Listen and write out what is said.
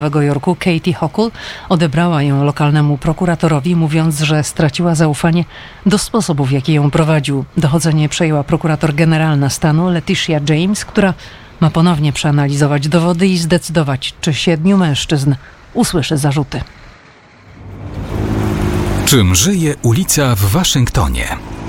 Nowego Jorku Katie Hochul odebrała ją lokalnemu prokuratorowi, mówiąc, że straciła zaufanie do sposobu, w jaki ją prowadził. Dochodzenie przejęła prokurator generalna stanu Letitia James, która ma ponownie przeanalizować dowody i zdecydować, czy 7 mężczyzn usłyszy zarzuty. Czym żyje ulica w Waszyngtonie?